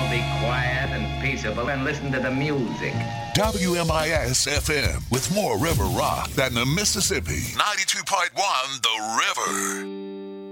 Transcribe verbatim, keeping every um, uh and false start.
all be quiet and peaceable and listen to the music. W M I S F M with more river rock than the Mississippi. ninety-two point one The River.